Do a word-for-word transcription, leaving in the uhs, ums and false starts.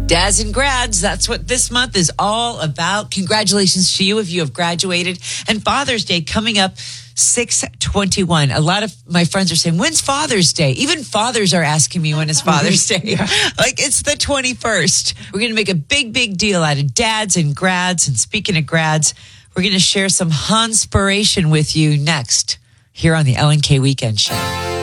Dads and grads, that's what this month is all about. Congratulations to you if you have graduated. And Father's Day coming up six twenty-one. A lot of my friends are saying, when's Father's Day? Even fathers are asking me when is Father's Day. Yeah. Like, it's the twenty-first. We're going to make a big, big deal out of dads and grads. And speaking of grads, we're going to share some Hanspiration with you next here on the Ellen K Weekend Show.